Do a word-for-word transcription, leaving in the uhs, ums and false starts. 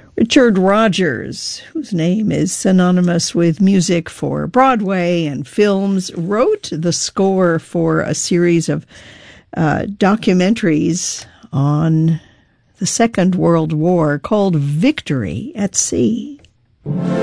Richard Rodgers, whose name is synonymous with music for Broadway and films, wrote the score for a series of uh, documentaries on the Second World War called Victory at Sea.